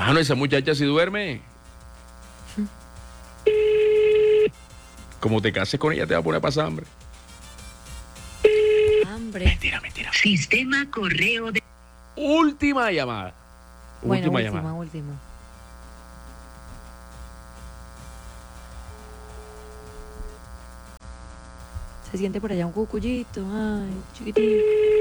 Mano, esa muchacha si duerme. Como te cases con ella, te va a poner a pasar hambre. Hambre. Mentira. Sistema correo de... Última llamada. Bueno, Última llamada. última. Se siente por allá un cucullito, ay, chiquitito.